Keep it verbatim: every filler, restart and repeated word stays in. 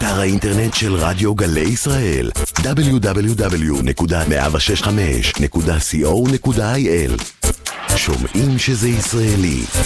אתר האינטרנט של רדיו גלי ישראל, דאבליו דאבליו דאבליו נקודה מאה שש חמש נקודה קו נקודה איי אל. שומעים שזה ישראלי.